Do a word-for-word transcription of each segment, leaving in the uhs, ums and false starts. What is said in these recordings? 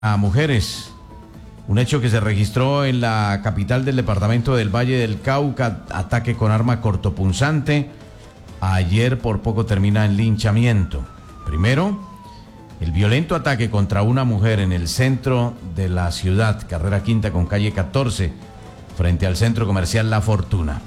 A mujeres. Un hecho que se registró en la capital del departamento del Valle del Cauca, ataque con arma cortopunzante. Ayer por poco termina en linchamiento. Primero, el violento ataque contra una mujer en el centro de la ciudad, carrera quinta con calle catorce, frente al centro comercial La Fortuna.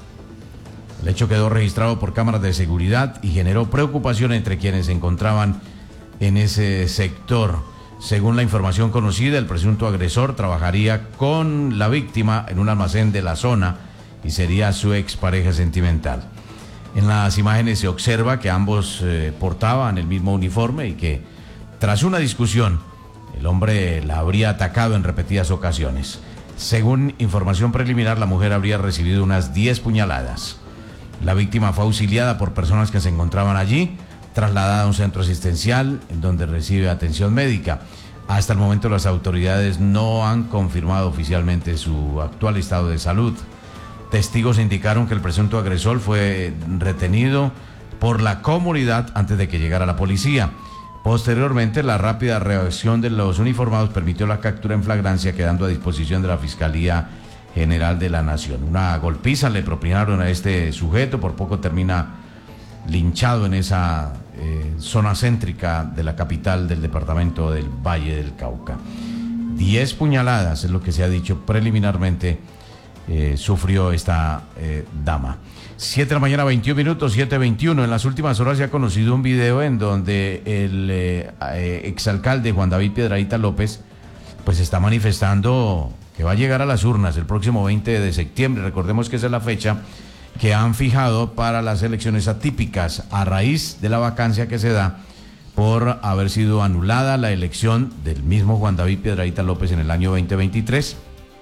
El hecho quedó registrado por cámaras de seguridad y generó preocupación entre quienes se encontraban en ese sector. Según la información conocida, el presunto agresor trabajaría con la víctima en un almacén de la zona y sería su expareja sentimental. En las imágenes se observa que ambos eh, portaban el mismo uniforme y que, tras una discusión, el hombre la habría atacado en repetidas ocasiones. Según información preliminar, la mujer habría recibido unas diez puñaladas. La víctima fue auxiliada por personas que se encontraban allí, trasladada a un centro asistencial en donde recibe atención médica. Hasta el momento las autoridades no han confirmado oficialmente su actual estado de salud. Testigos indicaron que el presunto agresor fue retenido por la comunidad antes de que llegara la policía. Posteriormente, la rápida reacción de los uniformados permitió la captura en flagrancia, quedando a disposición de la Fiscalía General de la Nación. Una golpiza le propinaron a este sujeto, por poco termina linchado en esa eh, zona céntrica de la capital del departamento del Valle del Cauca. Diez puñaladas es lo que se ha dicho preliminarmente eh, sufrió esta eh, dama. Siete de la mañana, veintiún minutos, siete veintiuno. En las últimas horas se ha conocido un video en donde el eh, eh, exalcalde Juan David Piedrahita López pues está manifestando que va a llegar a las urnas el próximo veinte de septiembre. Recordemos que esa es la fecha que han fijado para las elecciones atípicas a raíz de la vacancia que se da por haber sido anulada la elección del mismo Juan David Piedrahita López en el año veinte veintitrés,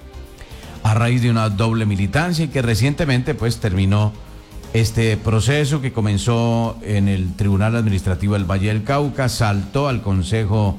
a raíz de una doble militancia y que recientemente pues terminó este proceso que comenzó en el Tribunal Administrativo del Valle del Cauca, saltó al Consejo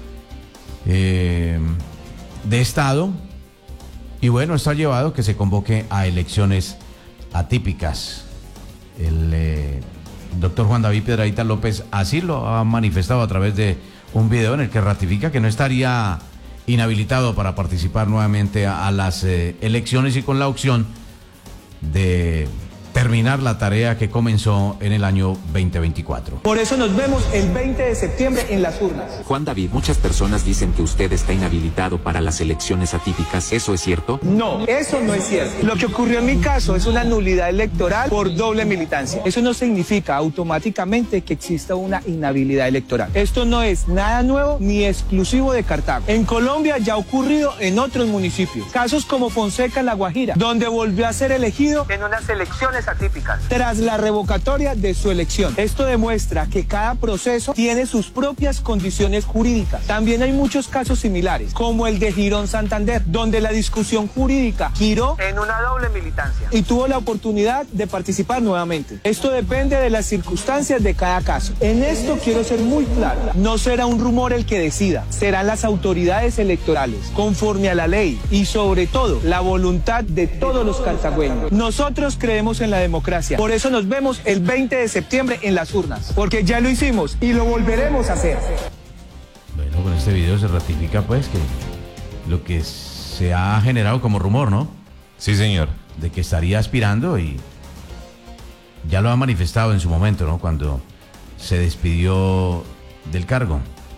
eh, de Estado y bueno, esto ha llevado que se convoque a elecciones atípicas. El eh, doctor Juan David Piedrahita López así lo ha manifestado a través de un video en el que ratifica que no estaría inhabilitado para participar nuevamente a, a las eh, elecciones y con la opción de terminar la tarea que comenzó en el año veinte veinticuatro. Por eso nos vemos el veinte de septiembre en las urnas. Juan David, muchas personas dicen que usted está inhabilitado para las elecciones atípicas. ¿Eso es cierto? No, eso no es cierto. Lo que ocurrió en mi caso es una nulidad electoral por doble militancia. Eso no significa automáticamente que exista una inhabilidad electoral. Esto no es nada nuevo ni exclusivo de Cartago. En Colombia ya ha ocurrido en otros municipios. Casos como Fonseca en La Guajira, donde volvió a ser elegido en unas elecciones atípicas tras la revocatoria de su elección. Esto demuestra que cada proceso tiene sus propias condiciones jurídicas. También hay muchos casos similares, como el de Girón Santander, donde la discusión jurídica giró en una doble militancia y tuvo la oportunidad de participar nuevamente. Esto depende de las circunstancias de cada caso. En esto quiero ser muy claro, no será un rumor el que decida, serán las autoridades electorales, conforme a la ley y sobre todo la voluntad de todos los cartagüeños. Nosotros creemos en la democracia. Por eso nos vemos el veinte de septiembre en las urnas, porque ya lo hicimos y lo volveremos a hacer. Bueno, con este video se ratifica pues que lo que se ha generado como rumor, ¿no? Sí, señor. De que estaría aspirando y ya lo ha manifestado en su momento, ¿no? Cuando se despidió del cargo.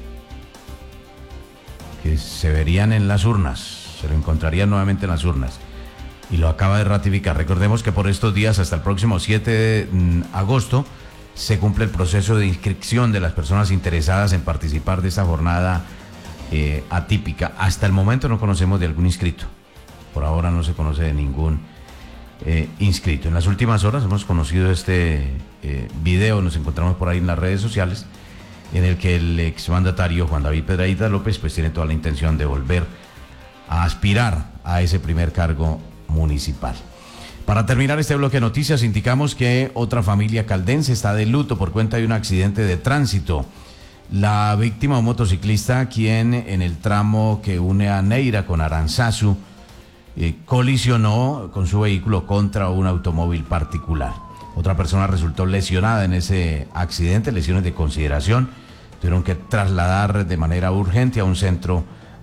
Que se verían en las urnas, se lo encontrarían nuevamente en las urnas. Y lo acaba de ratificar. Recordemos que por estos días, hasta el próximo siete de agosto, se cumple el proceso de inscripción de las personas interesadas en participar de esta jornada eh, atípica. Hasta el momento no conocemos de algún inscrito. Por ahora no se conoce de ningún eh, inscrito. En las últimas horas hemos conocido este eh, video, nos encontramos por ahí en las redes sociales, en el que el exmandatario Juan David Piedrahita López pues tiene toda la intención de volver a aspirar a ese primer cargo municipal. Para terminar este bloque de noticias, indicamos que otra familia caldense está de luto por cuenta de un accidente de tránsito. La víctima, un motociclista, quien en el tramo que une a Neira con Aranzazu, eh, colisionó con su vehículo contra un automóvil particular. Otra persona resultó lesionada en ese accidente, lesiones de consideración. Tuvieron que trasladar de manera urgente a un centro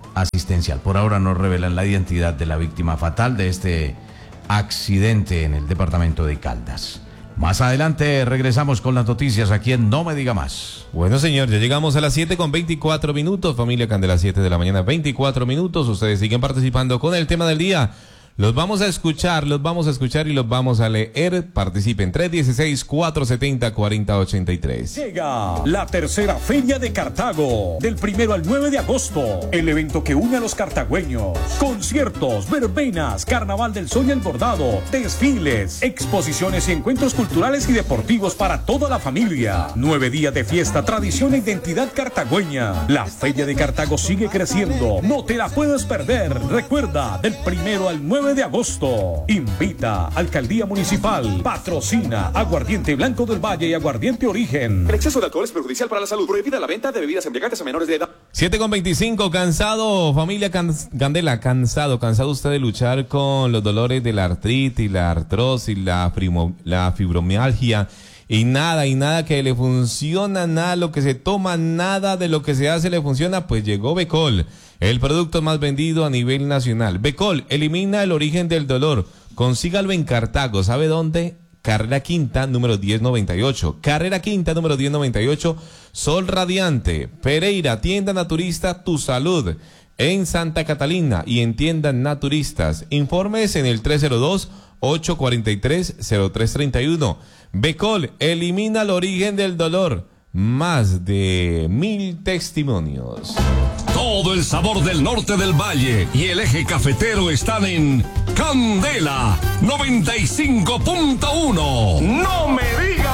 asistencial. Por ahora no revelan la identidad de la víctima fatal de este accidente en el departamento de Caldas. Más adelante regresamos con las noticias aquí en No Me Diga Más. Bueno, señor, ya llegamos a las siete con veinticuatro minutos. Familia Candela, siete de la mañana, veinticuatro minutos. Ustedes siguen participando con el tema del día. Los vamos a escuchar, los vamos a escuchar y los vamos a leer. Participen. tres uno seis, cuatro siete cero, cuatro cero ocho tres. Llega la tercera Feria de Cartago, del primero al nueve de agosto. El evento que une a los cartagüeños. Conciertos, verbenas, Carnaval del Sol y el Bordado, desfiles, exposiciones y encuentros culturales y deportivos para toda la familia. Nueve días de fiesta, tradición e identidad cartagüeña. La Feria de Cartago sigue creciendo. No te la puedes perder. Recuerda, del primero al nueve de agosto. Invita Alcaldía Municipal. Patrocina Aguardiente Blanco del Valle y Aguardiente Origen. El exceso de alcohol es perjudicial para la salud. Prohibida la venta de bebidas embriagantes a menores de edad. siete con veinticinco, cansado, familia can Candela, cansado, cansado usted de luchar con los dolores de la artritis, la artrosis, la, la fibromialgia. Y nada, y nada que le funciona, nada lo que se toma, nada de lo que se hace le funciona, pues llegó Becol, el producto más vendido a nivel nacional. Becol elimina el origen del dolor. Consígalo en Cartago. ¿Sabe dónde? Carrera Quinta, número diez noventa y ocho. Carrera Quinta, número diez noventa y ocho. Sol Radiante. Pereira, tienda naturista Tu Salud. En Santa Catalina y en tiendas naturistas. Informes en el tres cero dos, ocho cuatro tres, cero tres tres uno. Becol elimina el origen del dolor. Más de mil testimonios. Todo el sabor del norte del valle y el eje cafetero están en Candela noventa y cinco punto uno. ¡No me diga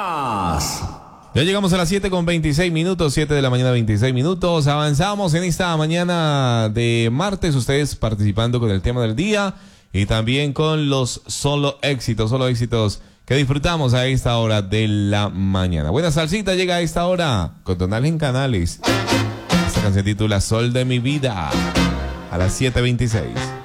más! Ya llegamos a las siete con veintiséis minutos, siete de la mañana, veintiséis minutos. Avanzamos en esta mañana de martes, ustedes participando con el tema del día y también con los solo éxitos, solo éxitos que disfrutamos a esta hora de la mañana. Buena salsita llega a esta hora con Donald en Canales. Esta canción titula Sol de mi vida a las siete veintiséis.